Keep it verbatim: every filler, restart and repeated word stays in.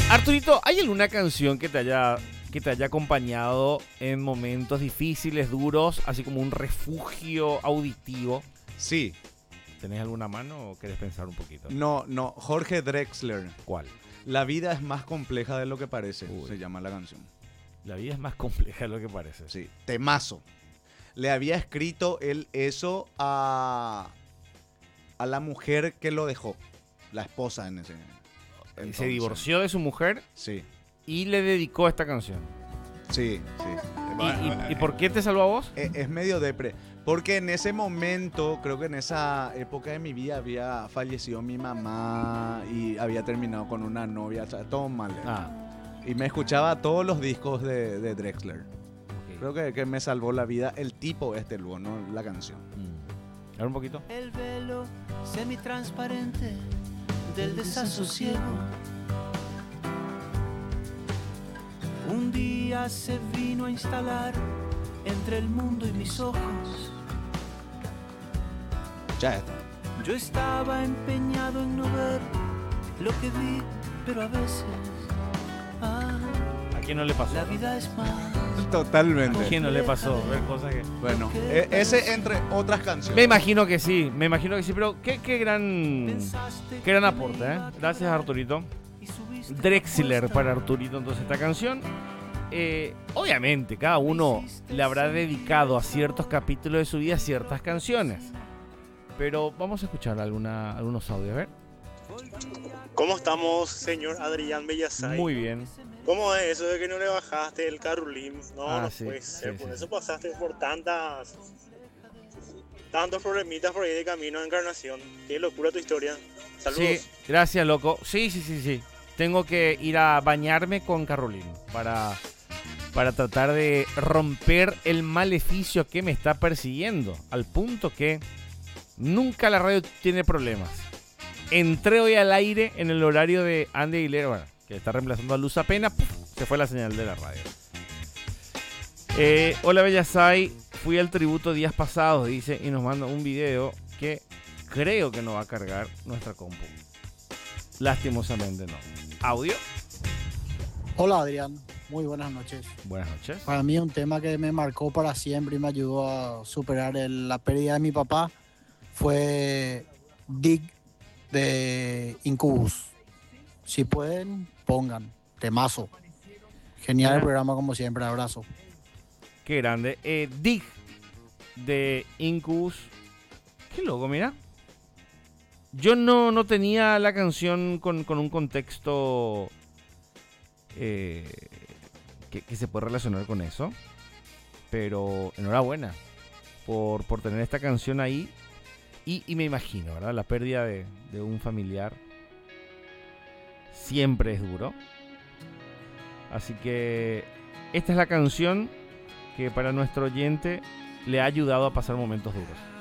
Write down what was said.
Arturito, ¿hay alguna canción que te haya que te haya acompañado en momentos difíciles, duros, así como un refugio auditivo? Sí. ¿Tenés alguna mano o querés pensar un poquito? No, no. Jorge Drexler. ¿Cuál? La vida es más compleja de lo que parece. Uy. Se llama la canción. La vida es más compleja de lo que parece. Sí. Temazo. Le había escrito él eso a, a la mujer que lo dejó. La esposa en ese entonces. Se divorció de su mujer Sí. y le dedicó esta canción. Sí, sí. ¿Y, y, y por qué te salvó a vos? Es, es medio depre. Porque en ese momento, creo que en esa época de mi vida había fallecido mi mamá y había terminado con una novia, o sea, todo mal. Ah, Y me escuchaba todos los discos de, de Drexler. ok. Creo que, que me salvó la vida el tipo este luego, no la canción. Mm. A ver un poquito. El velo semitransparente del desasosiego. Un día se vino a instalar entre el mundo y mis ojos. Ya está. Yo estaba empeñado en no ver lo que vi, pero a veces, ah, ¿A quién no le pasó? la vida es más. ¿A Totalmente. quién no le pasó? Ver cosas que... Bueno, e- ese entre otras canciones. Me imagino que sí, me imagino que sí, pero qué, qué gran qué gran aporte, ¿eh? Gracias, Arturito. Drexler para Arturito, entonces esta canción. Eh, obviamente, cada uno le habrá dedicado a ciertos capítulos de su vida ciertas canciones. Pero vamos a escuchar alguna, algunos audios, a ver. ¿Cómo estamos, señor Adrián Bellasay? Muy bien. ¿Cómo es eso de que no le bajaste el carrulín? No, Ah, no sí, puede ser. sí, Por sí. eso pasaste por tantas... Tantos problemitas por ahí de camino a Encarnación. Qué locura tu historia. Saludos. Sí, gracias, loco. Sí, sí, sí, sí. Tengo que ir a bañarme con Carolín para, para tratar de romper el maleficio que me está persiguiendo. Al punto que nunca la radio tiene problemas. Entré hoy al aire en el horario de Andy Aguilera, bueno, que está reemplazando a Luz Apena. ¡Puf! Se fue la señal de la radio. Eh, hola Bellasay, fui al tributo días pasados, dice, y nos manda un video que creo que no va a cargar nuestra compu. Lastimosamente no. Audio. Hola Adrián, muy buenas noches. Buenas noches. Para mí un tema que me marcó para siempre y me ayudó a superar el- la pérdida de mi papá fue Dig de Incubus. Si pueden, pongan. Temazo. Genial el Mira. programa como siempre, abrazo. Qué grande. Eh, Dig de Incubus. Qué loco, mira. Yo no, no tenía la canción con, con un contexto eh, que, que se puede relacionar con eso. Pero enhorabuena por, por tener esta canción ahí. Y, y me imagino, ¿verdad? La pérdida de, de un familiar siempre es duro. Así que esta es la canción que para nuestro oyente le ha ayudado a pasar momentos duros.